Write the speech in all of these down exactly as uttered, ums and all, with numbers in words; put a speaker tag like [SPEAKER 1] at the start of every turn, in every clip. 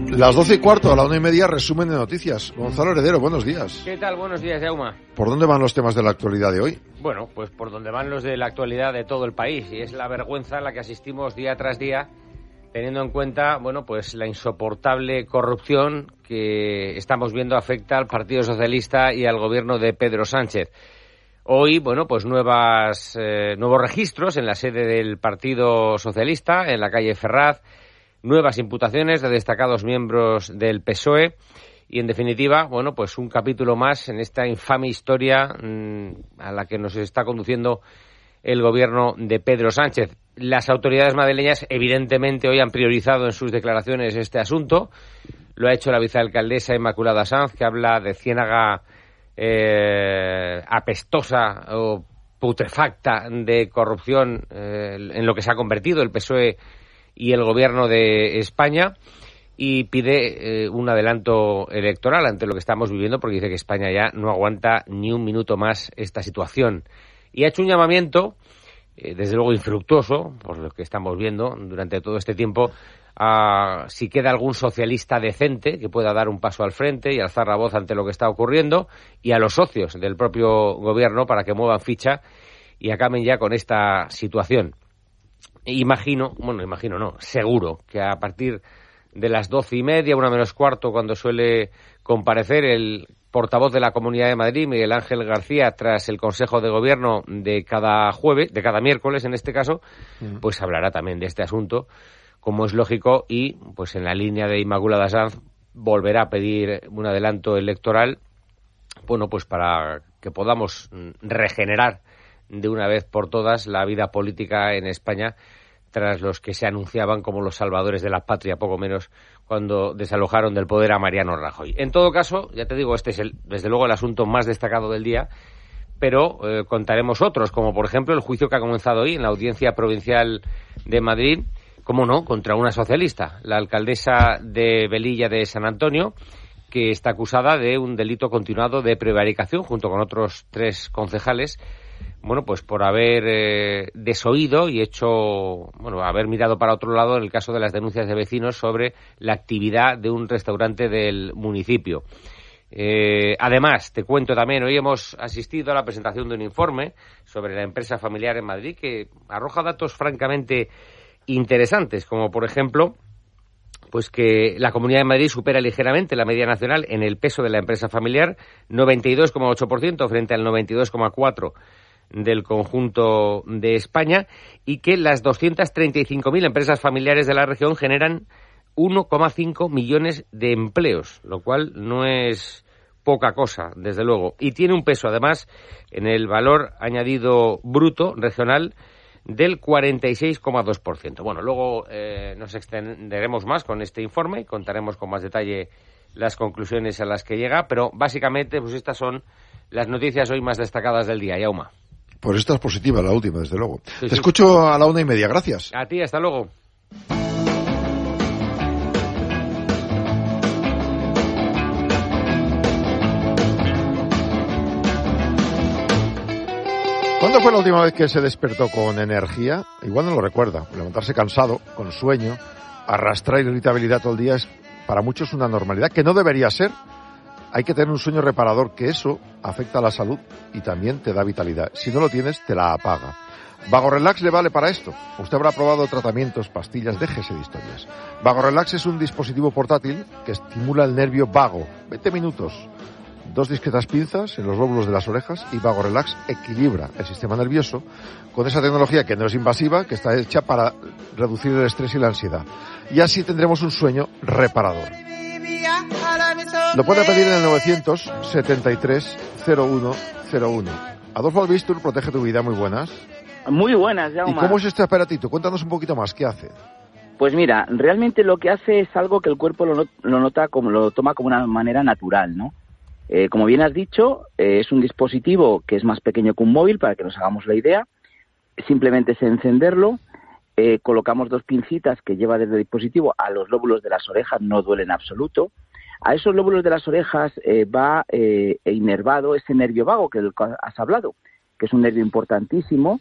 [SPEAKER 1] Las doce y cuarto, a la una y media, resumen de noticias. Gonzalo Heredero, buenos días.
[SPEAKER 2] ¿Qué tal? Buenos días, Jauma.
[SPEAKER 1] ¿Por dónde van los temas de la actualidad de hoy?
[SPEAKER 2] Bueno, pues por donde van los de la actualidad de todo el país. Y es la vergüenza a la que asistimos día tras día, teniendo en cuenta, bueno, pues la insoportable corrupción que estamos viendo afecta al Partido Socialista y al gobierno de Pedro Sánchez. Hoy, bueno, pues nuevas, eh, nuevos registros en la sede del Partido Socialista, en la calle Ferraz, nuevas imputaciones de destacados miembros del P S O E y, en definitiva, bueno, pues un capítulo más en esta infame historia mmm, a la que nos está conduciendo el gobierno de Pedro Sánchez. Las autoridades madrileñas, evidentemente, hoy han priorizado en sus declaraciones este asunto. Lo ha hecho la vicealcaldesa Inmaculada Sanz, que habla de ciénaga eh, apestosa o putrefacta de corrupción eh, en lo que se ha convertido el P S O E y el gobierno de España, y pide eh, un adelanto electoral ante lo que estamos viviendo, porque dice que España ya no aguanta ni un minuto más esta situación. Y ha hecho un llamamiento, eh, desde luego infructuoso, por lo que estamos viendo durante todo este tiempo, a si queda algún socialista decente que pueda dar un paso al frente y alzar la voz ante lo que está ocurriendo, y a los socios del propio gobierno para que muevan ficha y acaben ya con esta situación. Imagino, bueno, imagino no, seguro que a partir de las doce y media, una menos cuarto, cuando suele comparecer el portavoz de la Comunidad de Madrid, Miguel Ángel García, tras el Consejo de Gobierno de cada jueves, de cada miércoles en este caso, uh-huh. pues hablará también de este asunto, como es lógico, y pues en la línea de Inmaculada Sanz volverá a pedir un adelanto electoral, bueno, pues para que podamos regenerar de una vez por todas la vida política en España, tras los que se anunciaban como los salvadores de la patria, poco menos, cuando desalojaron del poder a Mariano Rajoy. En todo caso, ya te digo, este es el, desde luego el asunto más destacado del día, pero eh, contaremos otros, como por ejemplo el juicio que ha comenzado hoy en la Audiencia Provincial de Madrid, cómo no, contra una socialista, la alcaldesa de Velilla de San Antonio, que está acusada de un delito continuado de prevaricación, junto con otros tres concejales, bueno, pues por haber eh, desoído y hecho, bueno, haber mirado para otro lado en el caso de las denuncias de vecinos sobre la actividad de un restaurante del municipio. Eh, además, te cuento también, hoy hemos asistido a la presentación de un informe sobre la empresa familiar en Madrid que arroja datos francamente interesantes, como por ejemplo, pues que la Comunidad de Madrid supera ligeramente la media nacional en el peso de la empresa familiar, noventa y dos coma ocho por ciento frente al noventa y dos coma cuatro por ciento del conjunto de España, y que las doscientas treinta y cinco mil empresas familiares de la región generan uno coma cinco millones de empleos, lo cual no es poca cosa, desde luego, y tiene un peso además en el valor añadido bruto regional del cuarenta y seis coma dos por ciento. Bueno, luego eh, nos extenderemos más con este informe y contaremos con más detalle las conclusiones a las que llega, pero básicamente pues estas son las noticias hoy más destacadas del día. Yauma.
[SPEAKER 1] Pues esta es positiva, la última, desde luego.
[SPEAKER 2] Sí,
[SPEAKER 1] Te
[SPEAKER 2] sí.
[SPEAKER 1] escucho a la una y media, gracias.
[SPEAKER 2] A ti, hasta luego.
[SPEAKER 1] ¿Cuándo fue la última vez que se despertó con energía? Igual no lo recuerda. Levantarse cansado, con sueño, arrastrar irritabilidad todo el día es para muchos una normalidad que no debería ser. Hay que tener un sueño reparador, que eso afecta a la salud y también te da vitalidad. Si no lo tienes, te la apaga. Vagorelax le vale para esto. Usted habrá probado tratamientos, pastillas, déjese de historias. Vagorelax es un dispositivo portátil que estimula el nervio vago. veinte minutos. Dos discretas pinzas en los lóbulos de las orejas y Vagorelax equilibra el sistema nervioso con esa tecnología que no es invasiva, que está hecha para reducir el estrés y la ansiedad. Y así tendremos un sueño reparador. Lo puede pedir en el novecientos setenta y tres cero uno cero uno. Adolfo Albistur, protege tu vida, muy buenas.
[SPEAKER 3] Muy buenas, Jaume.
[SPEAKER 1] ¿Y cómo es este aparatito? Cuéntanos un poquito más, ¿qué hace?
[SPEAKER 3] Pues mira, realmente lo que hace es algo que el cuerpo lo, not- lo nota como lo toma como una manera natural, ¿no? Eh, como bien has dicho, eh, es un dispositivo que es más pequeño que un móvil, para que nos hagamos la idea. Simplemente es encenderlo, eh, colocamos dos pincitas que lleva desde el dispositivo a los lóbulos de las orejas, no duele en absoluto. A esos lóbulos de las orejas eh, va eh, inervado ese nervio vago que has hablado, que es un nervio importantísimo,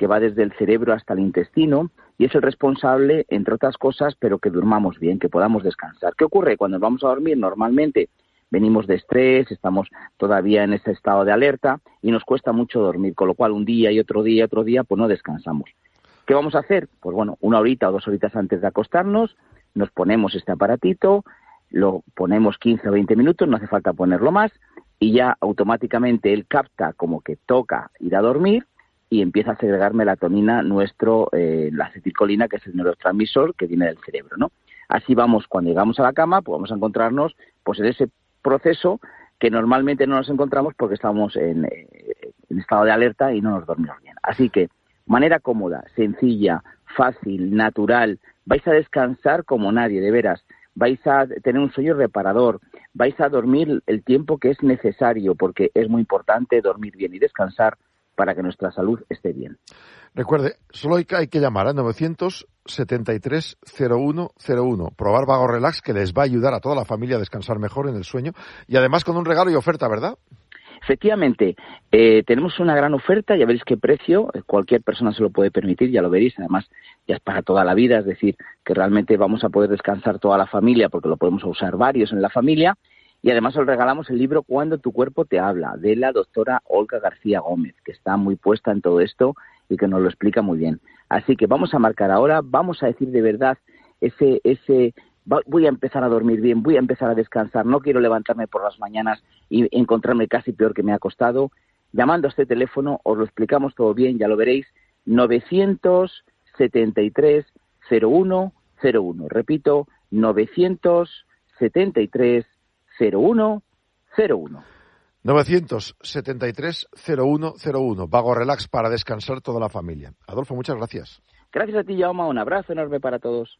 [SPEAKER 3] que va desde el cerebro hasta el intestino y es el responsable, entre otras cosas, pero que durmamos bien, que podamos descansar. ¿Qué ocurre? Cuando vamos a dormir normalmente venimos de estrés, estamos todavía en ese estado de alerta y nos cuesta mucho dormir, con lo cual un día y otro día y otro día pues no descansamos. ¿Qué vamos a hacer? Pues bueno, una horita o dos horitas antes de acostarnos nos ponemos este aparatito, lo ponemos quince o veinte minutos, no hace falta ponerlo más, y ya automáticamente él capta como que toca ir a dormir y empieza a segregar melatonina, nuestro, eh, la acetilcolina, que es el neurotransmisor que viene del cerebro, ¿no? Así vamos, cuando llegamos a la cama, pues vamos a encontrarnos pues en ese proceso que normalmente no nos encontramos porque estamos en, eh, en estado de alerta y no nos dormimos bien. Así que, manera cómoda, sencilla, fácil, natural, vais a descansar como nadie, de veras. Vais a tener un sueño reparador, vais a dormir el tiempo que es necesario, porque es muy importante dormir bien y descansar para que nuestra salud esté bien.
[SPEAKER 1] Recuerde, solo hay que, hay que llamar a novecientos setenta y tres cero uno cero uno, probar Vago Relax, que les va a ayudar a toda la familia a descansar mejor en el sueño, y además con un regalo y oferta, ¿verdad?
[SPEAKER 3] Efectivamente, eh, tenemos una gran oferta, ya veréis qué precio, cualquier persona se lo puede permitir, ya lo veréis, además ya es para toda la vida, es decir, que realmente vamos a poder descansar toda la familia porque lo podemos usar varios en la familia, y además os regalamos el libro Cuando tu cuerpo te habla, de la doctora Olga García Gómez, que está muy puesta en todo esto y que nos lo explica muy bien. Así que vamos a marcar ahora, vamos a decir de verdad ese ese... voy a empezar a dormir bien, voy a empezar a descansar, no quiero levantarme por las mañanas y encontrarme casi peor que me ha costado. Llamando a este teléfono os lo explicamos todo bien, ya lo veréis, novecientos setenta y tres cero uno cero uno. Repito, novecientos setenta y tres cero uno cero uno.
[SPEAKER 1] novecientos setenta y tres cero uno cero uno. Vago Relax para descansar toda la familia. Adolfo, muchas gracias.
[SPEAKER 3] Gracias a ti, Jaume. Un abrazo enorme para todos.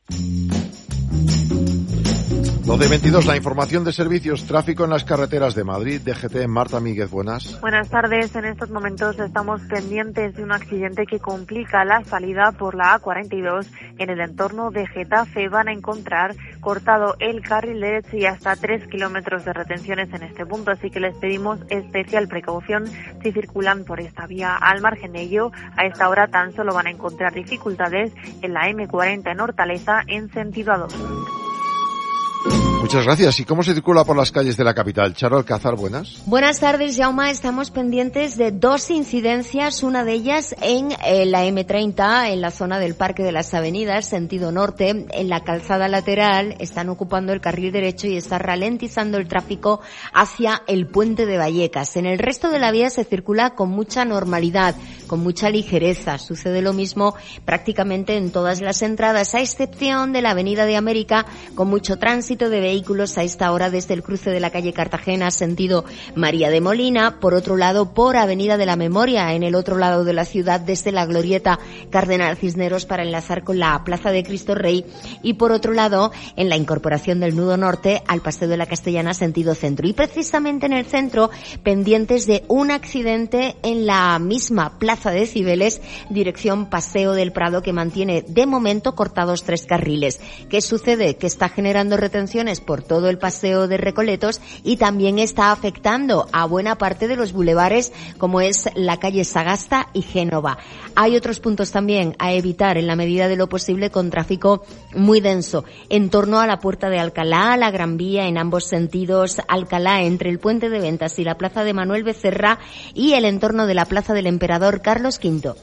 [SPEAKER 1] doce veintidós, la información de servicios, tráfico en las carreteras de Madrid, D G T, Marta Míguez, buenas.
[SPEAKER 4] Buenas tardes, en estos momentos estamos pendientes de un accidente que complica la salida por la A cuarenta y dos en el entorno de Getafe. Van a encontrar cortado el carril derecho y hasta tres kilómetros de retenciones en este punto, así que les pedimos especial precaución si circulan por esta vía. Al margen de ello, a esta hora tan solo van a encontrar dificultades en la eme cuarenta en Hortaleza en sentido A dos.
[SPEAKER 1] Muchas gracias. ¿Y cómo se circula por las calles de la capital? Charo Alcázar, buenas.
[SPEAKER 5] Buenas tardes, Jaume. Estamos pendientes de dos incidencias, una de ellas en eh, la eme treinta, en la zona del Parque de las Avenidas, sentido norte. En la calzada lateral están ocupando el carril derecho y está ralentizando el tráfico hacia el puente de Vallecas. En el resto de la vía se circula con mucha normalidad, con mucha ligereza. Sucede lo mismo prácticamente en todas las entradas, a excepción de la Avenida de América, con mucho tránsito de vehículos a esta hora desde el cruce de la calle Cartagena, sentido María de Molina. Por otro lado, por Avenida de la Memoria, en el otro lado de la ciudad, desde la glorieta Cardenal Cisneros para enlazar con la Plaza de Cristo Rey. Y por otro lado, en la incorporación del nudo norte al Paseo de la Castellana, sentido centro. Y precisamente en el centro, pendientes de un accidente en la misma Plaza de Cibeles, dirección Paseo del Prado, que mantiene de momento cortados tres carriles. ¿Qué sucede? Que está generando retenciones por todo el Paseo de Recoletos y también está afectando a buena parte de los bulevares, como es la calle Sagasta y Génova. Hay otros puntos también a evitar en la medida de lo posible con tráfico muy denso en torno a la Puerta de Alcalá, la Gran Vía en ambos sentidos, Alcalá entre el Puente de Ventas y la Plaza de Manuel Becerra y el entorno de la Plaza del Emperador Carlos quinto.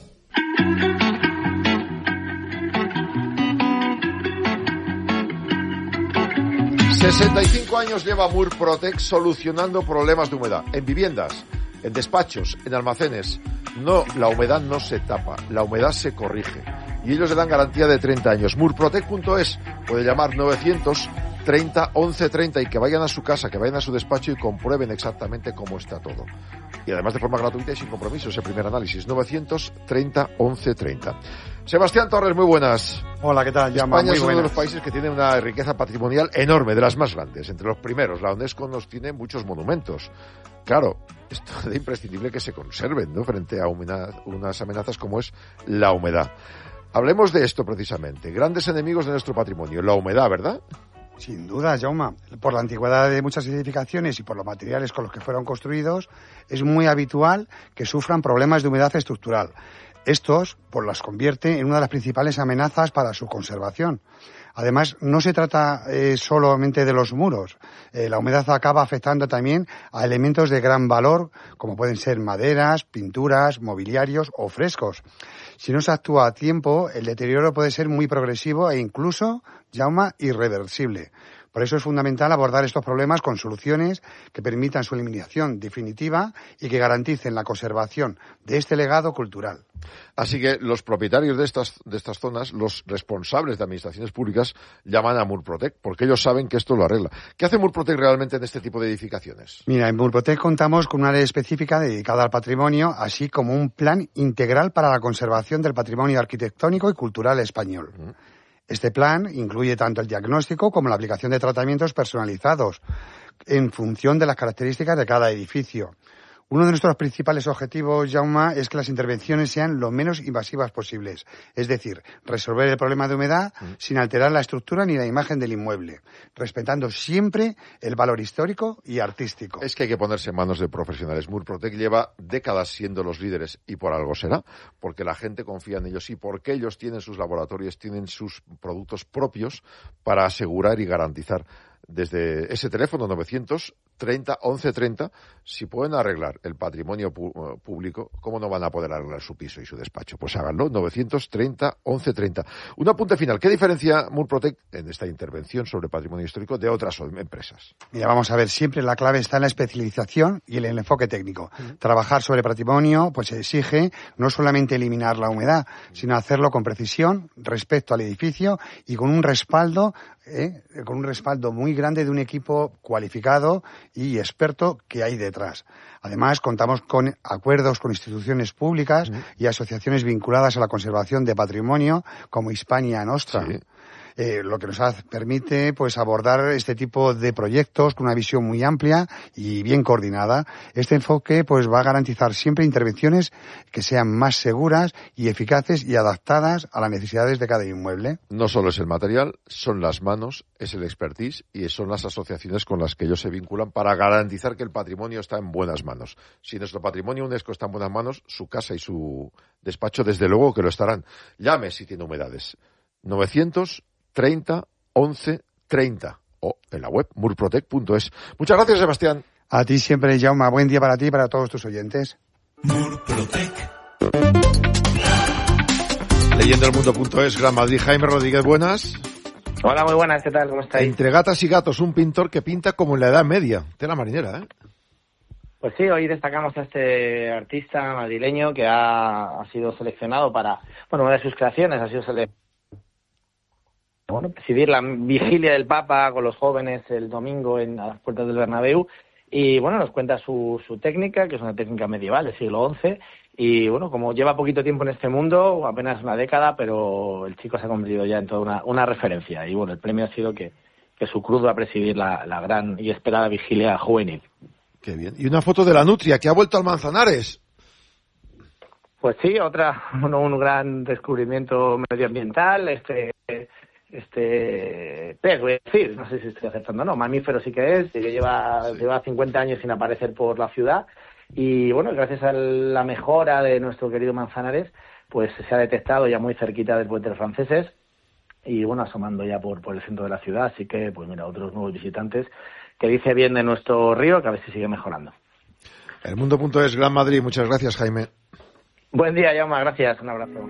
[SPEAKER 1] sesenta y cinco años lleva Murprotec solucionando problemas de humedad en viviendas, en despachos, en almacenes. No, la humedad no se tapa, la humedad se corrige. Y ellos le dan garantía de treinta años. Murprotec punto es, puede llamar novecientos treinta once treinta y que vayan a su casa, que vayan a su despacho y comprueben exactamente cómo está todo. Y además de forma gratuita y sin compromiso, ese primer análisis, novecientos treinta once treinta. Sebastián Torres, muy buenas.
[SPEAKER 6] Hola, ¿qué tal?
[SPEAKER 1] Llama, España es uno de los países que tiene una riqueza patrimonial enorme, de las más grandes, entre los primeros. La UNESCO nos tiene muchos monumentos. Claro, esto es imprescindible que se conserven, ¿no?, frente a una, unas amenazas como es la humedad. Hablemos de esto precisamente. Grandes enemigos de nuestro patrimonio, la humedad, ¿verdad?
[SPEAKER 6] Sin duda, Jaume. Por la antigüedad de muchas edificaciones y por los materiales con los que fueron construidos, es muy habitual que sufran problemas de humedad estructural. Estos, pues las convierte en una de las principales amenazas para su conservación. Además, no se trata eh, solamente de los muros. Eh, la humedad acaba afectando también a elementos de gran valor, como pueden ser maderas, pinturas, mobiliarios o frescos. Si no se actúa a tiempo, el deterioro puede ser muy progresivo e incluso, Jaume, irreversible. Por eso es fundamental abordar estos problemas con soluciones que permitan su eliminación definitiva y que garanticen la conservación de este legado cultural.
[SPEAKER 1] Así que los propietarios de estas, de estas zonas, los responsables de administraciones públicas, llaman a Murprotec, porque ellos saben que esto lo arregla. ¿Qué hace Murprotec realmente en este tipo de edificaciones?
[SPEAKER 6] Mira, en Murprotec contamos con una área específica dedicada al patrimonio, así como un plan integral para la conservación del patrimonio arquitectónico y cultural español. Uh-huh. Este plan incluye tanto el diagnóstico como la aplicación de tratamientos personalizados en función de las características de cada edificio. Uno de nuestros principales objetivos, Jaume, es que las intervenciones sean lo menos invasivas posibles, es decir, resolver el problema de humedad mm. sin alterar la estructura ni la imagen del inmueble, respetando siempre el valor histórico y artístico.
[SPEAKER 1] Es que hay que ponerse en manos de profesionales. Murprotec lleva décadas siendo los líderes y por algo será, porque la gente confía en ellos y porque ellos tienen sus laboratorios, tienen sus productos propios para asegurar y garantizar. Desde ese teléfono novecientos treinta once treinta, si pueden arreglar el patrimonio pu- público, ¿cómo no van a poder arreglar su piso y su despacho? Pues háganlo, novecientos treinta once treinta. Un apunte final. ¿Qué diferencia Murprotec en esta intervención sobre patrimonio histórico de otras empresas?
[SPEAKER 6] Mira, vamos a ver, siempre la clave está en la especialización y en el enfoque técnico. Uh-huh. Trabajar sobre patrimonio pues exige no solamente eliminar la humedad, sino hacerlo con precisión respecto al edificio y con un respaldo eh, con un respaldo muy grande de un equipo cualificado y experto que hay detrás. Además, contamos con acuerdos con instituciones públicas uh-huh. y asociaciones vinculadas a la conservación de patrimonio, como Hispania Nostra. Sí. Eh, lo que nos hace, permite pues abordar este tipo de proyectos con una visión muy amplia y bien coordinada. Este enfoque pues va a garantizar siempre intervenciones que sean más seguras y eficaces y adaptadas a las necesidades de cada inmueble.
[SPEAKER 1] No solo es el material, son las manos, es el expertise y son las asociaciones con las que ellos se vinculan para garantizar que el patrimonio está en buenas manos. Si nuestro patrimonio UNESCO está en buenas manos, su casa y su despacho desde luego que lo estarán. Llame si tiene humedades. novecientos treinta once treinta o en la web murprotec punto es. Muchas gracias, Sebastián.
[SPEAKER 6] A ti siempre, Jaume. Buen día para ti y para todos tus oyentes.
[SPEAKER 1] Murprotec. Leyendo el mundo punto es, Gran Madrid. Jaime Rodríguez, buenas.
[SPEAKER 7] Hola, muy buenas. ¿Qué tal? ¿Cómo estáis?
[SPEAKER 1] Entre gatas y gatos, un pintor que pinta como en la Edad Media. Tela marinera, ¿eh?
[SPEAKER 7] Pues sí, hoy destacamos a este artista madrileño que ha, ha sido seleccionado para, bueno, una de sus creaciones ha sido seleccionado. Bueno, presidir la vigilia del Papa con los jóvenes el domingo en a las puertas del Bernabéu y bueno, nos cuenta su, su técnica, que es una técnica medieval del siglo once y bueno, como lleva poquito tiempo en este mundo, apenas una década, pero el chico se ha convertido ya en toda una, una referencia y bueno, el premio ha sido que, que su cruz va a presidir la, la gran y esperada vigilia juvenil.
[SPEAKER 1] Qué bien. Y una foto de la nutria que ha vuelto al Manzanares.
[SPEAKER 7] Pues sí, otra, bueno, un gran descubrimiento medioambiental, este... este pez, voy a decir, no sé si estoy acertando o no, mamífero sí que es, que lleva, sí. lleva cincuenta años sin aparecer por la ciudad y bueno, gracias a la mejora de nuestro querido Manzanares, pues se ha detectado ya muy cerquita del Puente de los Franceses y bueno, asomando ya por, por el centro de la ciudad, así que pues mira, otros nuevos visitantes que dice bien de nuestro río, que a ver si sigue mejorando.
[SPEAKER 1] El mundo punto es, Gran Madrid, muchas gracias, Jaime.
[SPEAKER 7] Buen día, Jaume, gracias, un abrazo.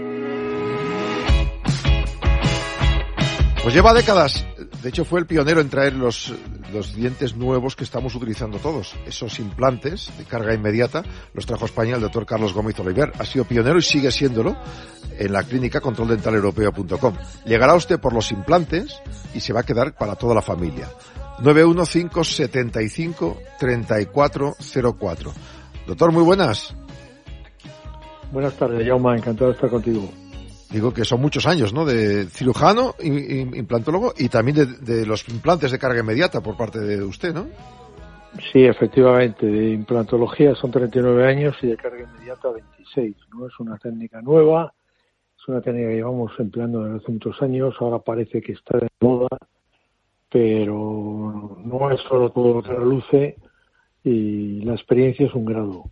[SPEAKER 1] Pues lleva décadas, de hecho fue el pionero en traer los, los dientes nuevos que estamos utilizando todos. Esos implantes de carga inmediata los trajo a España el doctor Carlos Gómez Oliver. Ha sido pionero y sigue siéndolo en la clínica control dental europeo punto com. Llegará usted por los implantes y se va a quedar para toda la familia. nueve uno cinco siete cinco tres cuatro cero cuatro. Doctor, muy buenas.
[SPEAKER 8] Buenas tardes, Jaume, encantado de estar contigo.
[SPEAKER 1] Digo que son muchos años, ¿no? De cirujano, implantólogo y también de, de los implantes de carga inmediata por parte de usted, ¿no?
[SPEAKER 8] Sí, efectivamente. De implantología son treinta y nueve años y de carga inmediata veintiséis, ¿no? Es una técnica nueva, es una técnica que llevamos empleando desde hace muchos años, ahora parece que está de moda, pero no es solo todo lo que reluce y la experiencia es un grado.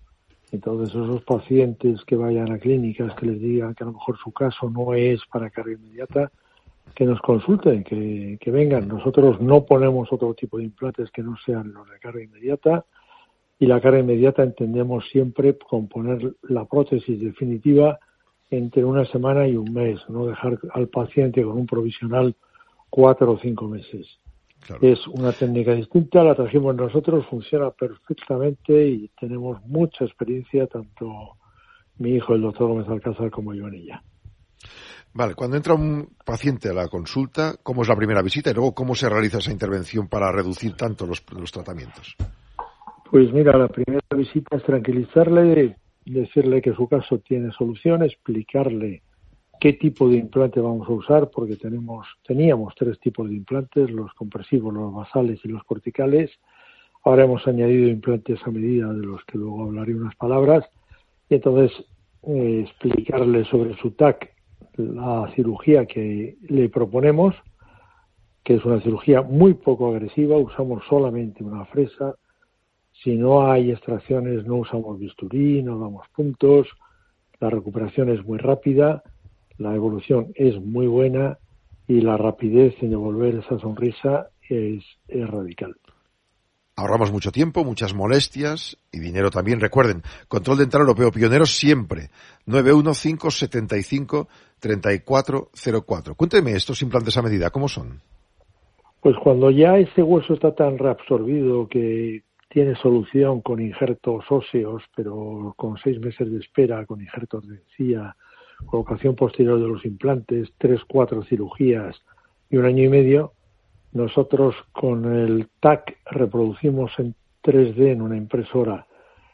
[SPEAKER 8] Entonces, esos pacientes que vayan a clínicas que les digan que a lo mejor su caso no es para carga inmediata, que nos consulten, que, que vengan. Nosotros no ponemos otro tipo de implantes que no sean los de carga inmediata, y la carga inmediata entendemos siempre con poner la prótesis definitiva entre una semana y un mes, no dejar al paciente con un provisional cuatro o cinco meses. Claro. Es una técnica distinta, la trajimos nosotros, funciona perfectamente y tenemos mucha experiencia, tanto mi hijo, el doctor Gómez Alcázar, como yo en ella.
[SPEAKER 1] Vale, cuando entra un paciente a la consulta, ¿cómo es la primera visita y luego cómo se realiza esa intervención para reducir tanto los, los tratamientos?
[SPEAKER 8] Pues mira, la primera visita es tranquilizarle, decirle que su caso tiene solución, explicarle qué tipo de implante vamos a usar, porque tenemos teníamos tres tipos de implantes, los compresivos, los basales y los corticales. Ahora hemos añadido implantes a medida, de los que luego hablaré unas palabras, y entonces eh, explicarle sobre su T A C la cirugía que le proponemos, que es una cirugía muy poco agresiva, usamos solamente una fresa, si no hay extracciones no usamos bisturí, no damos puntos, la recuperación es muy rápida, la evolución es muy buena y la rapidez en devolver esa sonrisa es, es radical.
[SPEAKER 1] Ahorramos mucho tiempo, muchas molestias y dinero también. Recuerden, Control Dental Europeo, pioneros siempre. nueve uno cinco siete cinco tres cuatro cero cuatro. Cuénteme estos implantes a medida, ¿cómo son?
[SPEAKER 8] Pues cuando ya ese hueso está tan reabsorbido que tiene solución con injertos óseos, pero con seis meses de espera, con injertos de encía, colocación posterior de los implantes, tres, cuatro cirugías y un año y medio, nosotros con el T A C reproducimos en tres D en una impresora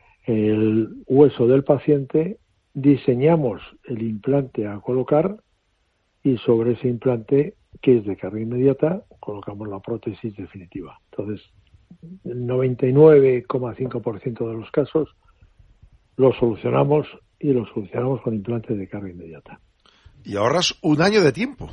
[SPEAKER 8] el hueso del paciente, diseñamos el implante a colocar y sobre ese implante, que es de carga inmediata, colocamos la prótesis definitiva. Entonces, el noventa y nueve coma cinco por ciento de los casos lo solucionamos y lo solucionamos con implantes de carga inmediata.
[SPEAKER 1] Y ahorras un año de tiempo.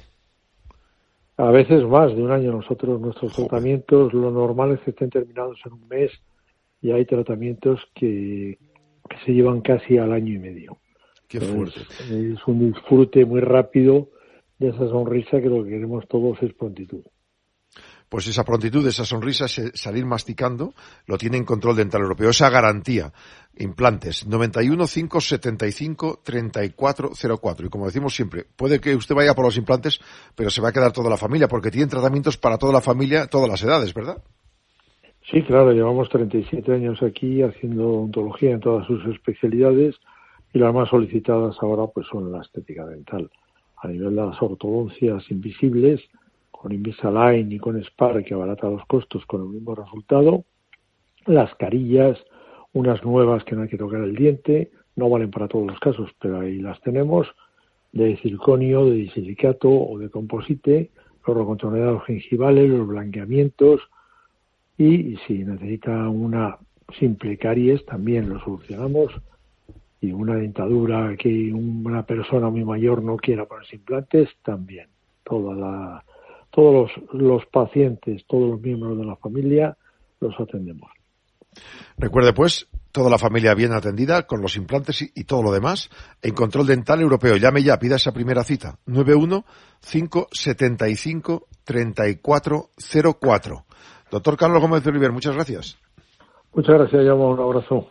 [SPEAKER 8] A veces más de un año. Nosotros, nuestros
[SPEAKER 1] Joder.
[SPEAKER 8] tratamientos, lo normal es que estén terminados en un mes, y hay tratamientos que, que se llevan casi al año y medio.
[SPEAKER 1] Qué fuerte.
[SPEAKER 8] Es, es un disfrute muy rápido de esa sonrisa, que lo que queremos todos es prontitud.
[SPEAKER 1] Pues esa prontitud, esa sonrisa, ese salir masticando, lo tiene en Control Dental Europeo. Esa garantía. Implantes, noventa y uno cinco siete cinco tres cuatro cero cuatro. Y como decimos siempre, puede que usted vaya por los implantes, pero se va a quedar toda la familia, porque tienen tratamientos para toda la familia, todas las edades, ¿verdad?
[SPEAKER 8] Sí, claro, llevamos treinta y siete años aquí haciendo odontología en todas sus especialidades, y las más solicitadas ahora pues son la estética dental. A nivel de las ortodoncias invisibles, con Invisalign y con Spar, que abarata los costos con el mismo resultado. Las carillas, unas nuevas que no hay que tocar el diente, no valen para todos los casos, pero ahí las tenemos, de circonio, de disilicato o de composite, los recontorneados gingivales, los blanqueamientos, y si necesita una simple caries también lo solucionamos, y una dentadura que una persona muy mayor no quiera ponerse implantes, también. Toda la Todos los, los pacientes, todos los miembros de la familia, los atendemos.
[SPEAKER 1] Recuerde, pues, toda la familia bien atendida, con los implantes y, y todo lo demás, en Control Dental Europeo. Llame ya, pida esa primera cita. nueve uno cinco siete cinco tres cuatro cero cuatro. Doctor Carlos Gómez de Oliver, muchas gracias.
[SPEAKER 8] Muchas gracias, Jaume, un abrazo.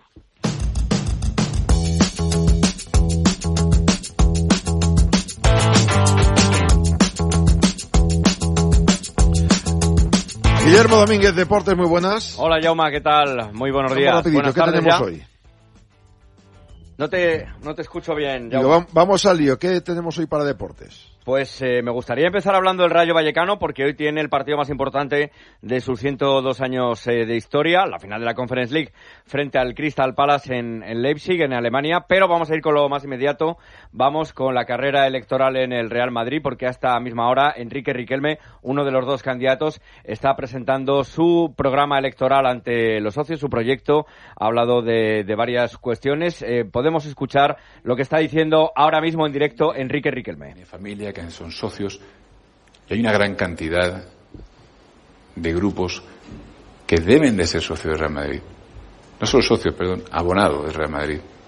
[SPEAKER 1] Guillermo Domínguez, Deportes, muy buenas.
[SPEAKER 9] Hola, Jaume, ¿qué tal? Muy buenos días.
[SPEAKER 1] Rapidito,
[SPEAKER 9] buenas
[SPEAKER 1] ¿qué
[SPEAKER 9] tardes
[SPEAKER 1] tenemos
[SPEAKER 9] ya.
[SPEAKER 1] hoy?
[SPEAKER 9] No te, no te escucho bien,
[SPEAKER 1] Digo,
[SPEAKER 9] Jaume.
[SPEAKER 1] va- vamos al lío, ¿qué tenemos hoy para deportes?
[SPEAKER 9] Pues eh, me gustaría empezar hablando del Rayo Vallecano, porque hoy tiene el partido más importante de sus ciento dos años eh, de historia, la final de la Conference League frente al Crystal Palace en, en Leipzig, en Alemania. Pero vamos a ir con lo más inmediato, vamos con la carrera electoral en el Real Madrid, porque a esta misma hora Enrique Riquelme, uno de los dos candidatos, está presentando su programa electoral ante los socios, su proyecto. Ha hablado de, de varias cuestiones. Eh, podemos escuchar lo que está diciendo ahora mismo en directo Enrique Riquelme.
[SPEAKER 10] Mi familia, que son socios, y hay una gran cantidad de grupos que deben de ser socios del Real Madrid. No solo socios, perdón, abonados del Real Madrid.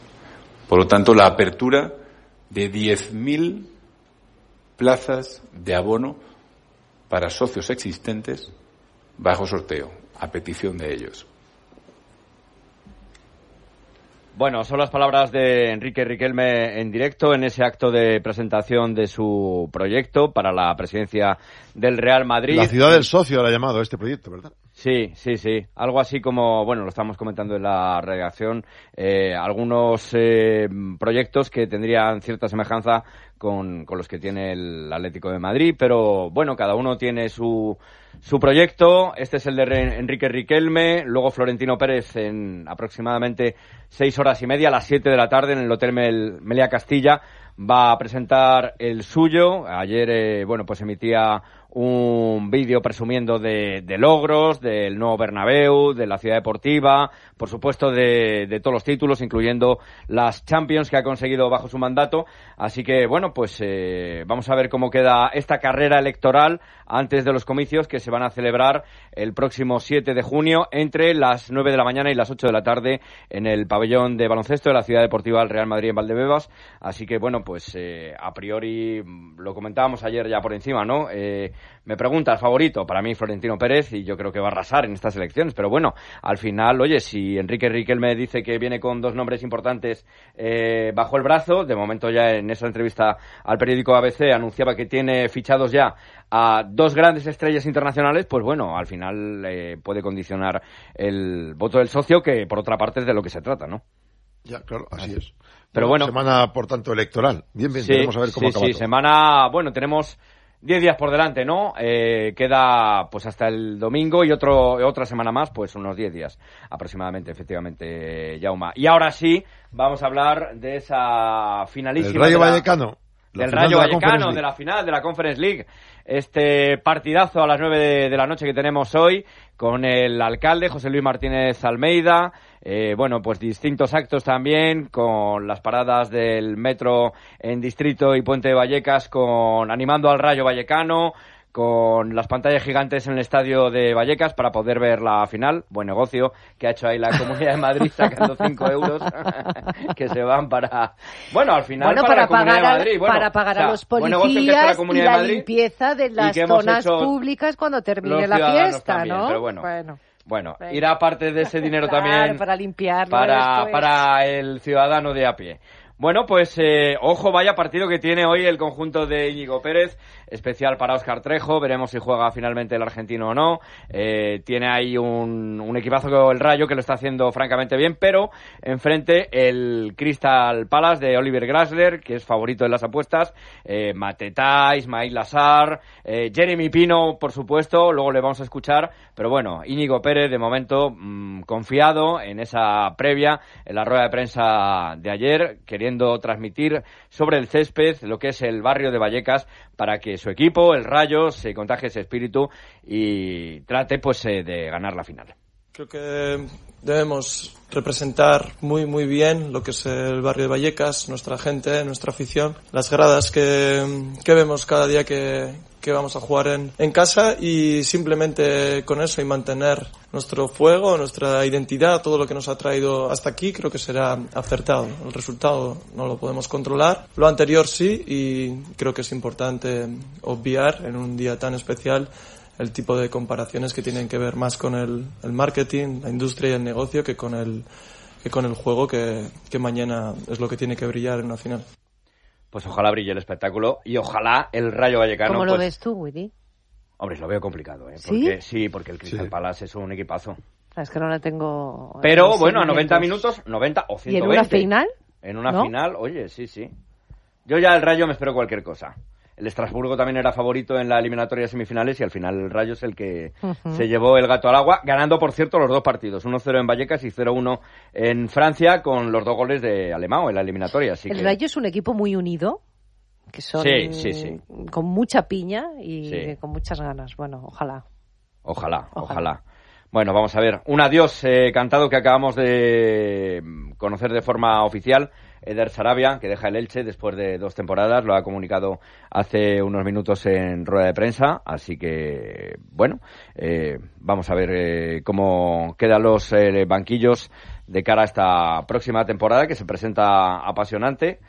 [SPEAKER 10] Por lo tanto, la apertura de diez mil plazas de abono para socios existentes bajo sorteo, a petición de ellos.
[SPEAKER 9] Bueno, son las palabras de Enrique Riquelme en directo en ese acto de presentación de su proyecto para la presidencia del Real Madrid.
[SPEAKER 1] La ciudad del socio la ha llamado este proyecto, ¿verdad?
[SPEAKER 9] Sí, sí, sí. Algo así como, bueno, lo estamos comentando en la redacción, eh, algunos eh, proyectos que tendrían cierta semejanza con, con los que tiene el Atlético de Madrid, pero bueno, cada uno tiene su, su proyecto. Este es el de Enrique Riquelme, luego Florentino Pérez en aproximadamente seis horas y media, a las siete de la tarde en el Hotel Mel- Meliá Castilla, va a presentar el suyo. Ayer, eh, bueno, pues emitía un vídeo presumiendo de, de logros, del nuevo Bernabéu, de la ciudad deportiva, por supuesto de, de todos los títulos, incluyendo las Champions que ha conseguido bajo su mandato. Así que, bueno, pues eh, vamos a ver cómo queda esta carrera electoral antes de los comicios que se van a celebrar el próximo siete de junio entre las nueve de la mañana y las ocho de la tarde en el pabellón de baloncesto de la ciudad deportiva del Real Madrid en Valdebebas. Así que, bueno, pues eh, a priori lo comentábamos ayer ya por encima, ¿no? Eh, me pregunta el favorito, para mí Florentino Pérez, y yo creo que va a arrasar en estas elecciones, pero bueno, al final, oye, si Enrique Riquelme dice que viene con dos nombres importantes eh, bajo el brazo, de momento ya en esa entrevista al periódico A B C anunciaba que tiene fichados ya a dos grandes estrellas internacionales, pues bueno, al final eh, puede condicionar el voto del socio, que por otra parte es de lo que se trata, ¿no?
[SPEAKER 1] Ya, claro, así es.
[SPEAKER 9] Pero bueno,
[SPEAKER 1] semana, por tanto, electoral. Bien, bien,
[SPEAKER 9] sí,
[SPEAKER 1] veremos a ver cómo
[SPEAKER 9] sí,
[SPEAKER 1] acaba
[SPEAKER 9] sí,
[SPEAKER 1] todo.
[SPEAKER 9] semana, bueno, tenemos diez días por delante, ¿no? Eh, queda pues hasta el domingo y otro otra semana más, pues unos diez días aproximadamente, efectivamente, Jauma. Y ahora sí, vamos a hablar de esa finalísima.
[SPEAKER 1] El Rayo
[SPEAKER 9] de la,
[SPEAKER 1] Vallecano.
[SPEAKER 9] Del Rayo de Vallecano, de la final de la Conference League. Este partidazo a las nueve de, de la noche que tenemos hoy con el alcalde José Luis Martínez Almeida. Eh, bueno, pues distintos actos también con las paradas del metro en Distrito y Puente de Vallecas, con animando al Rayo Vallecano, con las pantallas gigantes en el estadio de Vallecas para poder ver la final. Buen negocio que ha hecho ahí la Comunidad de Madrid sacando cinco euros que se van para... Bueno, al final
[SPEAKER 11] bueno,
[SPEAKER 9] para,
[SPEAKER 11] para
[SPEAKER 9] la Comunidad
[SPEAKER 11] pagar
[SPEAKER 9] de Madrid. Bueno,
[SPEAKER 11] para pagar
[SPEAKER 9] o sea,
[SPEAKER 11] a los
[SPEAKER 9] buen negocio que
[SPEAKER 11] policías
[SPEAKER 9] hace la
[SPEAKER 11] y
[SPEAKER 9] Comunidad
[SPEAKER 11] la
[SPEAKER 9] de Madrid,
[SPEAKER 11] limpieza de las zonas públicas cuando termine la fiesta,
[SPEAKER 9] también,
[SPEAKER 11] ¿no?
[SPEAKER 9] Pero bueno.
[SPEAKER 11] bueno.
[SPEAKER 9] Bueno,
[SPEAKER 11] Venga.
[SPEAKER 9] irá parte de ese dinero
[SPEAKER 11] Claro,
[SPEAKER 9] también
[SPEAKER 11] para limpiarlo
[SPEAKER 9] para,
[SPEAKER 11] después.
[SPEAKER 9] para el ciudadano de a pie. Bueno, pues eh, ojo, vaya partido que tiene hoy el conjunto de Íñigo Pérez, especial para Óscar Trejo, veremos si juega finalmente el argentino o no. Eh, tiene ahí un, un equipazo con el Rayo que lo está haciendo francamente bien, pero enfrente el Crystal Palace de Oliver Glasler, que es favorito de las apuestas, eh, Mateta, Ismail Lassar, eh, Jeremy Pino, por supuesto, luego le vamos a escuchar, pero bueno, Íñigo Pérez de momento mmm, confiado en esa previa, en la rueda de prensa de ayer, queriendo transmitir sobre el césped lo que es el barrio de Vallecas para que su equipo, el Rayo, se contagie ese espíritu y trate pues eh, de ganar la final.
[SPEAKER 12] Creo que debemos representar muy muy bien lo que es el barrio de Vallecas, nuestra gente, nuestra afición, las gradas que, que vemos cada día que, que vamos a jugar en, en casa, y simplemente con eso y mantener nuestro fuego, nuestra identidad, todo lo que nos ha traído hasta aquí, creo que será acertado. El resultado no lo podemos controlar, lo anterior sí, y creo que es importante obviar en un día tan especial el tipo de comparaciones que tienen que ver más con el, el marketing, la industria y el negocio que con el, que con el juego, que, que mañana es lo que tiene que brillar en una final.
[SPEAKER 9] Pues ojalá brille el espectáculo y ojalá el Rayo Vallecano...
[SPEAKER 11] ¿Cómo lo
[SPEAKER 9] pues,
[SPEAKER 11] ves tú, Willy?
[SPEAKER 9] Hombre, lo veo complicado, ¿eh?
[SPEAKER 11] ¿Sí?
[SPEAKER 9] Porque, sí, porque el Crystal
[SPEAKER 1] Sí.
[SPEAKER 9] Palace es un equipazo.
[SPEAKER 11] Es que no la tengo...
[SPEAKER 9] Pero
[SPEAKER 11] en
[SPEAKER 9] bueno, a
[SPEAKER 11] sentimientos.
[SPEAKER 9] noventa minutos, noventa o ciento veinte.
[SPEAKER 11] ¿Y en una final?
[SPEAKER 9] En una
[SPEAKER 11] ¿No?
[SPEAKER 9] final, oye, sí, sí. Yo ya el Rayo me espero cualquier cosa. El Estrasburgo también era favorito en la eliminatoria de semifinales y al final el Rayo es el que
[SPEAKER 11] Uh-huh.
[SPEAKER 9] se llevó el gato al agua, ganando, por cierto, los dos partidos. uno cero en Vallecas y cero uno en Francia, con los dos goles de Alemão en la eliminatoria. Así
[SPEAKER 11] El
[SPEAKER 9] que...
[SPEAKER 11] Rayo es un equipo muy unido, que son
[SPEAKER 9] Sí, sí, sí.
[SPEAKER 11] con mucha piña y
[SPEAKER 9] Sí.
[SPEAKER 11] con muchas ganas. Bueno, ojalá.
[SPEAKER 9] Ojalá, ojalá,
[SPEAKER 11] Ojalá.
[SPEAKER 9] Bueno, vamos a ver. Un adiós eh, cantado que acabamos de conocer de forma oficial. Eder Sarabia, que deja el Elche después de dos temporadas, lo ha comunicado hace unos minutos en rueda de prensa, así que, bueno, eh, vamos a ver eh, cómo quedan los eh, banquillos de cara a esta próxima temporada que se presenta apasionante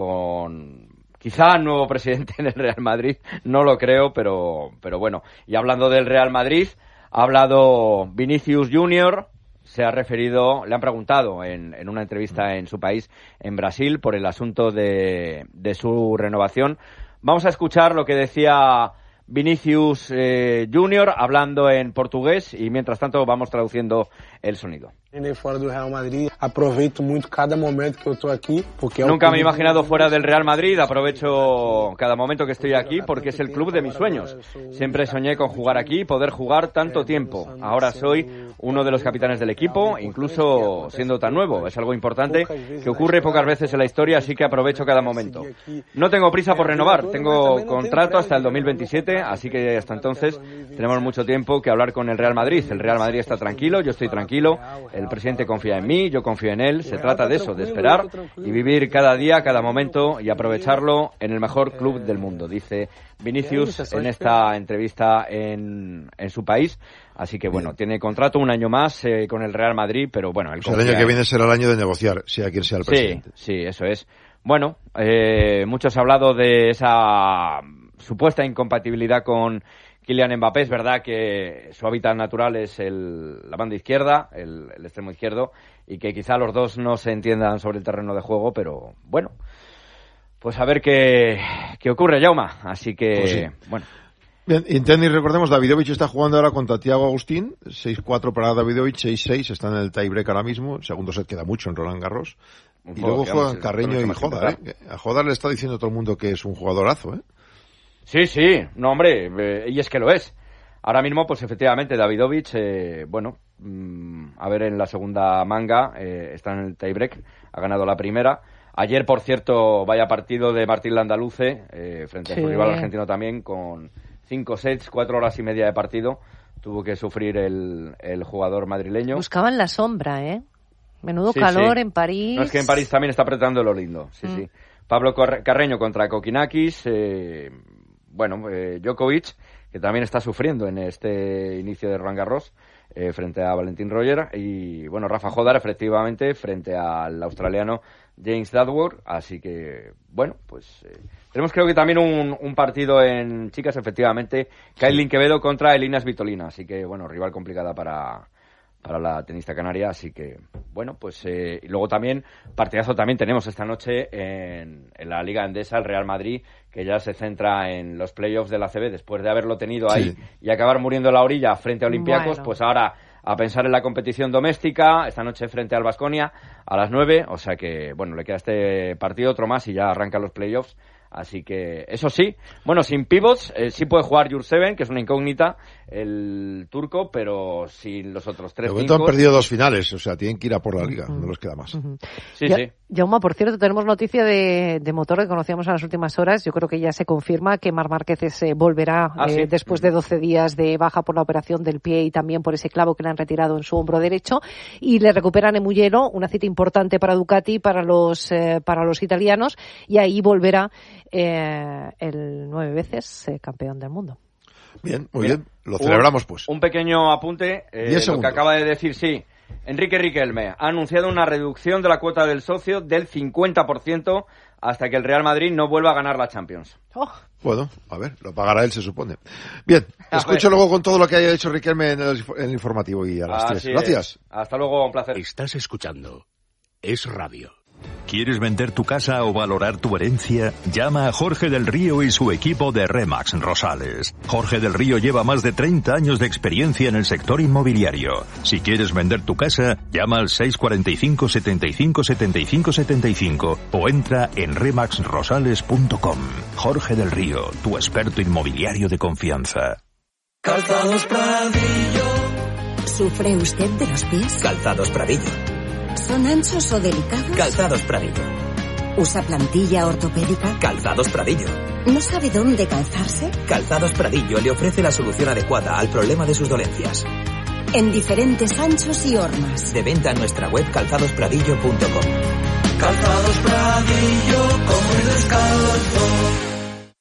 [SPEAKER 9] con quizá nuevo presidente en el Real Madrid, no lo creo, pero, pero bueno. Y hablando del Real Madrid, ha hablado Vinicius Junior, se ha referido, le han preguntado en, en una entrevista en su país, en Brasil, por el asunto de, de su renovación. Vamos a escuchar lo que decía Vinicius eh, Junior hablando en portugués y mientras tanto vamos traduciendo el sonido.
[SPEAKER 13] Fuera del Real Madrid, aproveito mucho cada momento que estoy aquí porque
[SPEAKER 9] nunca me he imaginado fuera del Real Madrid, aprovecho cada momento que estoy aquí porque es el club de mis sueños. Siempre soñé con jugar aquí y poder jugar tanto tiempo. Ahora soy uno de los capitanes del equipo, incluso siendo tan nuevo. Es algo importante que ocurre pocas veces en la historia, así que aprovecho cada momento. No tengo prisa por renovar, tengo contrato hasta el dos mil veintisiete, así que hasta entonces tenemos mucho tiempo que hablar con el Real Madrid. El Real Madrid está tranquilo, yo estoy tranquilo. El presidente confía en mí, yo confío en él. Se trata de eso, de esperar y vivir cada día, cada momento y aprovecharlo en el mejor club del mundo, dice Vinicius en esta entrevista en, en su país. Así que bueno, tiene contrato un año más eh, con el Real Madrid, pero bueno... El,
[SPEAKER 1] o sea, el año que viene será el año de negociar, sea quien sea el presidente.
[SPEAKER 9] Sí, sí, eso es. Bueno, eh, muchos han hablado de esa supuesta incompatibilidad con Kylian Mbappé. Es verdad que su hábitat natural es el, la banda izquierda, el, el extremo izquierdo, y que quizá los dos no se entiendan sobre el terreno de juego, pero bueno, pues a ver qué, qué ocurre, Jauma. Así que,
[SPEAKER 1] pues sí.
[SPEAKER 9] Bueno.
[SPEAKER 1] Bien, en tenis, recordemos, Davidovich está jugando ahora contra Thiago Agustín, seis cuatro para Davidovich, seis seis, está en el tiebreak ahora mismo, el segundo set queda mucho en Roland Garros, un y luego juegan Carreño y Jodar, ¿eh? A Jodar le está diciendo todo el mundo que es un jugadorazo, ¿eh?
[SPEAKER 9] Sí, sí, no hombre, eh, y es que lo es. Ahora mismo, pues efectivamente, Davidovich, eh, bueno, mmm, a ver en la segunda manga, eh, está en el tiebreak, ha ganado la primera. Ayer, por cierto, vaya partido de Martín Landaluce, eh, frente sí. a su rival argentino también, con cinco sets, cuatro horas y media de partido, tuvo que sufrir el, el jugador madrileño.
[SPEAKER 11] Buscaban la sombra, ¿eh? Menudo
[SPEAKER 9] sí,
[SPEAKER 11] calor
[SPEAKER 9] sí.
[SPEAKER 11] en París.
[SPEAKER 9] No, es que en París también está apretando lo lindo, sí, mm. sí. Pablo Carreño contra Kokinakis, eh, bueno, eh, Djokovic, que también está sufriendo en este inicio de Roland Garros, eh, frente a Valentín Roger, y bueno, Rafa Jodar, efectivamente, frente al australiano James Duckworth, así que, bueno, pues eh, tenemos creo que también un, un partido en chicas, efectivamente, Kailin Quevedo contra Elina Svitolina, así que, bueno, rival complicada para... para la tenista canaria, así que bueno, pues eh, y luego también partidazo también tenemos esta noche en, en la Liga Endesa, el Real Madrid, que ya se centra en los playoffs de la A C B después de haberlo tenido ahí sí. y acabar muriendo en la orilla frente a Olympiacos, bueno. Pues ahora a pensar en la competición doméstica, esta noche frente al Baskonia a las nueve, o sea que bueno, le queda este partido, otro más y ya arrancan los playoffs. Así que, eso sí, bueno, sin pivots, eh, sí puede jugar Jurseven, que es una incógnita, el turco, pero sin los otros tres.
[SPEAKER 1] De momento han perdido dos finales, o sea, tienen que ir a por la liga, uh-huh. no les queda más. Uh-huh.
[SPEAKER 9] Sí,
[SPEAKER 11] ya,
[SPEAKER 9] sí.
[SPEAKER 11] Jauma, por cierto, tenemos noticia de, de motor que conocíamos en las últimas horas. Yo creo que ya se confirma que Marc Márquez eh, volverá ah, eh, ¿sí? después de doce días de baja por la operación del pie y también por ese clavo que le han retirado en su hombro derecho. Y le recuperan en Mugello, una cita importante para Ducati, para los, eh, para los italianos, y ahí volverá Eh, el nueve veces eh, campeón del mundo.
[SPEAKER 1] Bien, muy bien, lo celebramos pues.
[SPEAKER 9] Un, un pequeño apunte, eh, lo que acaba de decir, sí, Enrique Riquelme ha anunciado una reducción de la cuota del socio del cincuenta por ciento hasta que el Real Madrid no vuelva a ganar la Champions.
[SPEAKER 11] Oh.
[SPEAKER 1] Bueno, a ver, lo pagará él, se supone. Bien, te escucho luego con todo lo que haya dicho Riquelme en el, en el informativo y a las tres. Gracias.
[SPEAKER 9] Hasta luego, un placer.
[SPEAKER 14] Estás escuchando Es Radio. ¿Quieres vender tu casa o valorar tu herencia? Llama a Jorge del Río y su equipo de Remax Rosales. Jorge del Río lleva más de treinta años de experiencia en el sector inmobiliario. Si quieres vender tu casa, llama al seis cuatro cinco, setenta y cinco, setenta y cinco, setenta y cinco o entra en remax rosales punto com. Jorge del Río, tu experto inmobiliario de confianza.
[SPEAKER 15] Calzados Pradillo.
[SPEAKER 16] ¿Sufre usted de los pies?
[SPEAKER 15] Calzados Pradillo.
[SPEAKER 16] ¿Son anchos o delicados?
[SPEAKER 15] Calzados Pradillo.
[SPEAKER 16] ¿Usa plantilla ortopédica?
[SPEAKER 15] Calzados Pradillo.
[SPEAKER 16] ¿No sabe dónde calzarse?
[SPEAKER 15] Calzados Pradillo le ofrece la solución adecuada al problema de sus dolencias.
[SPEAKER 16] En diferentes anchos y hormas.
[SPEAKER 15] De venta en nuestra web calzados pradillo punto com. Calzados Pradillo, como el descalzo.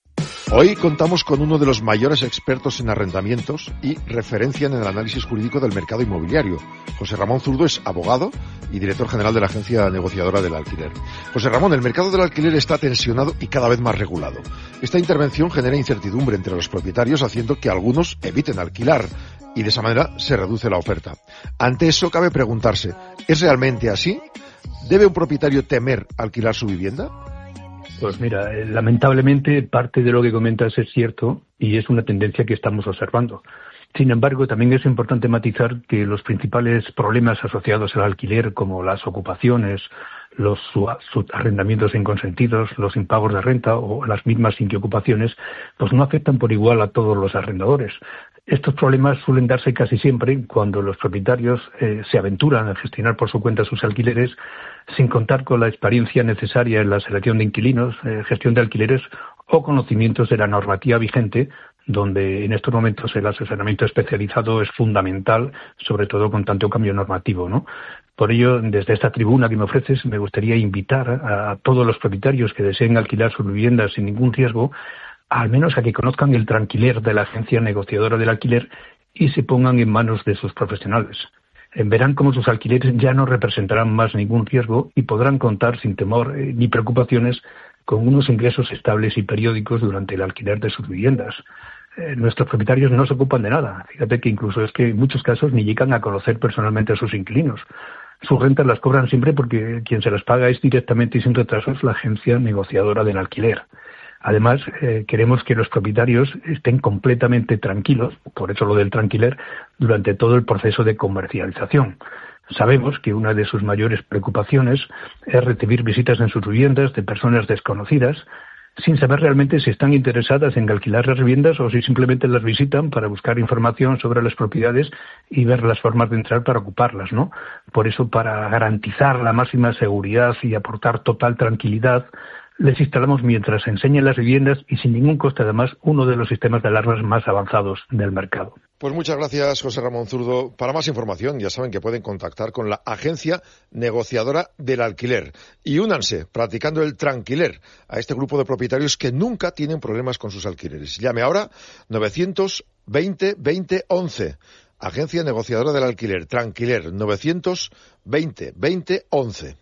[SPEAKER 1] Hoy contamos con uno de los mayores expertos en arrendamientos y referencia en el análisis jurídico del mercado inmobiliario. José Ramón Zurdo es abogado y director general de la agencia negociadora del alquiler. José Ramón, el mercado del alquiler está tensionado y cada vez más regulado. Esta intervención genera incertidumbre entre los propietarios, haciendo que algunos eviten alquilar y de esa manera se reduce la oferta. Ante eso cabe preguntarse, ¿es realmente así? ¿Debe un propietario temer alquilar su vivienda?
[SPEAKER 17] Pues mira, lamentablemente parte de lo que comentas es cierto y es una tendencia que estamos observando. Sin embargo, también es importante matizar que los principales problemas asociados al alquiler, como las ocupaciones, los arrendamientos inconsentidos, los impagos de renta o las mismas inquiocupaciones, pues no afectan por igual a todos los arrendadores. Estos problemas suelen darse casi siempre cuando los propietarios eh, se aventuran a gestionar por su cuenta sus alquileres sin contar con la experiencia necesaria en la selección de inquilinos, eh, gestión de alquileres o conocimientos de la normativa vigente, donde en estos momentos el asesoramiento especializado es fundamental, sobre todo con tanto cambio normativo, ¿no? Por ello, desde esta tribuna que me ofreces, me gustaría invitar a, a todos los propietarios que deseen alquilar sus viviendas sin ningún riesgo, al menos a que conozcan el tranquiler de la agencia negociadora del alquiler y se pongan en manos de sus profesionales. Verán cómo sus alquileres ya no representarán más ningún riesgo y podrán contar sin temor eh, ni preocupaciones con unos ingresos estables y periódicos durante el alquiler de sus viviendas. Eh, nuestros propietarios no se ocupan de nada. Fíjate que incluso es que en muchos casos ni llegan a conocer personalmente a sus inquilinos. Sus rentas las cobran siempre porque quien se las paga es directamente y sin retrasos la agencia negociadora del alquiler. Además, eh, queremos que los propietarios estén completamente tranquilos, por eso lo del tranquiler, durante todo el proceso de comercialización. Sabemos que una de sus mayores preocupaciones es recibir visitas en sus viviendas de personas desconocidas, sin saber realmente si están interesadas en alquilar las viviendas o si simplemente las visitan para buscar información sobre las propiedades y ver las formas de entrar para ocuparlas, ¿no? Por eso, para garantizar la máxima seguridad y aportar total tranquilidad, les instalamos mientras enseñan las viviendas y sin ningún coste además uno de los sistemas de alarmas más avanzados del mercado.
[SPEAKER 1] Pues muchas gracias, José Ramón Zurdo. Para más información ya saben que pueden contactar con la agencia negociadora del alquiler y únanse practicando el tranquiler a este grupo de propietarios que nunca tienen problemas con sus alquileres. Llame ahora novecientos veinte veinte once. Agencia negociadora del alquiler, tranquiler, novecientos veinte veinte once.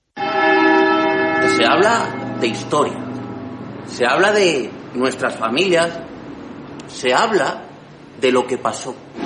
[SPEAKER 18] Se habla de historia, se habla de nuestras familias, se habla de lo que pasó.